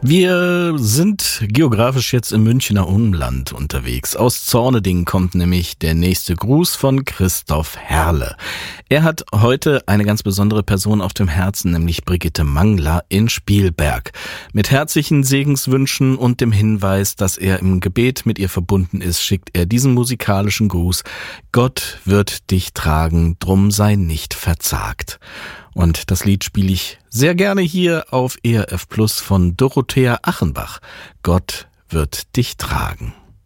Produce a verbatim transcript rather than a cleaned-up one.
Wir sind geografisch jetzt im Münchner Umland unterwegs. Aus Zorneding kommt nämlich der nächste Gruß von Christoph Herle. Er hat heute eine ganz besondere Person auf dem Herzen, nämlich Brigitte Mangler in Spielberg. Mit herzlichen Segenswünschen und dem Hinweis, dass er im Gebet mit ihr verbunden ist, schickt er diesen musikalischen Gruß: Gott wird dich tragen, drum sei nicht verzagt. Und das Lied spiele ich sehr gerne hier auf E R F Plus von Dorothea Achenbach. Gott wird dich tragen.